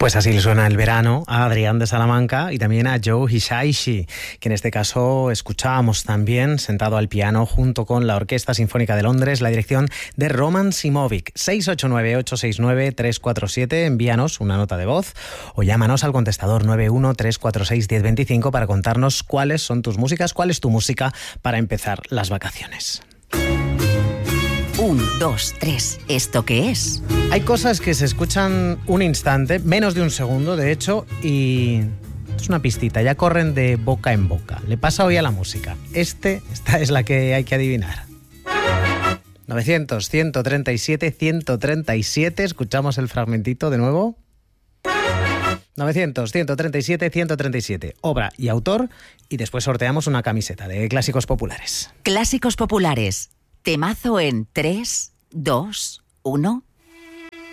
Pues así le suena el verano a Adrián de Salamanca y también a Joe Hisaishi, que en este caso escuchábamos también sentado al piano junto con la Orquesta Sinfónica de Londres, la dirección de Roman Simovic. 689-869-347, envíanos una nota de voz o llámanos al contestador 913461025 para contarnos cuáles son tus músicas, cuál es tu música para empezar las vacaciones. 1, 2, 3, ¿esto qué es? Hay cosas que se escuchan un instante, menos de un segundo de hecho, y es una pistita, ya corren de boca en boca. Le pasa hoy a la música. Esta es la que hay que adivinar. 900-137-137, escuchamos el fragmentito de nuevo. 900-137-137, obra y autor, y después sorteamos una camiseta de Clásicos Populares. Clásicos Populares. Temazo en 3, 2, 1...